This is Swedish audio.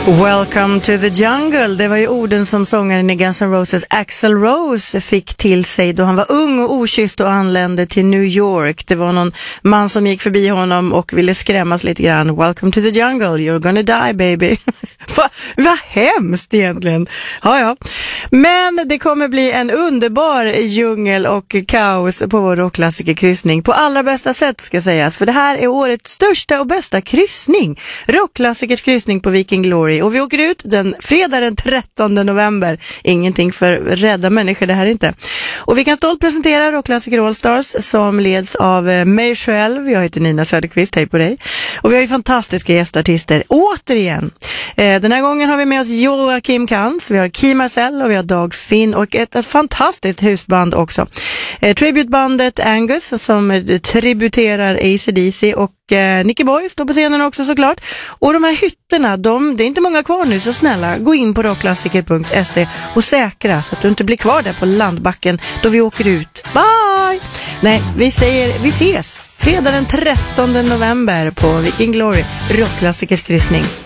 Welcome to the jungle. Det var ju orden som sångaren i Guns N' Roses Axl Rose fick till sig då han var ung och okysst och anlände till New York. Det var någon man som gick förbi honom och ville skrämmas lite grann. Welcome to the jungle, you're gonna die baby. Vad hemskt egentligen. Ja. Men det kommer bli en underbar djungel och kaos på vår rockklassikerkryssning. På allra bästa sätt ska sägas. För det här är årets största och bästa kryssning. Rockklassikers kryssning på Viking Glory. Och vi åker ut den fredag den 13 november. Ingenting för rädda människor det här inte. Och vi kan stolt presentera Rockklassiker All Stars som leds av mig själv. Jag heter Nina Söderqvist, hej på dig. Och vi har ju fantastiska gästartister återigen. Den här gången har vi med oss Joakim Kans, vi har Key Marcel och vi har Dag Finn och ett fantastiskt husband också. Tributebandet Angus som tributerar AC/DC och Nicky Boy står på scenen också såklart. Och de här hytterna, det är inte många kvar nu, så snälla gå in på rockklassiker.se och säkra så att du inte blir kvar där på landbacken då vi åker ut. Bye! Nej, vi säger vi ses fredag den 13 november på Viking Glory, Rockklassikers kryssning.